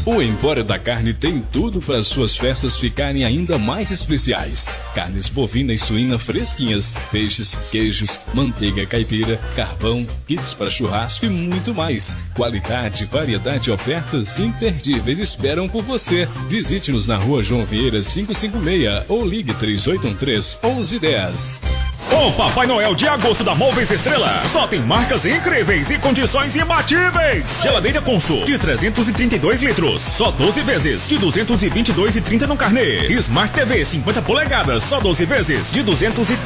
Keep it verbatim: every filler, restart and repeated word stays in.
O Empório da Carne tem tudo para suas festas ficarem ainda mais especiais. Carnes bovina e suína fresquinhas, peixes, queijos, manteiga caipira, carvão, kits para churrasco e muito mais. Qualidade, variedade e ofertas imperdíveis esperam por você. Visite-nos na rua João Vieira quinhentos e cinquenta e seis ou ligue três oito um três, onze dez. O Papai Noel de agosto da Móveis Estrela só tem marcas incríveis e condições imbatíveis. Geladeira Consul de trezentos e trinta e dois litros, só doze vezes, de duzentos e vinte e dois reais e trinta centavos no carnê. Smart T V cinquenta polegadas, só doze vezes, de duzentos e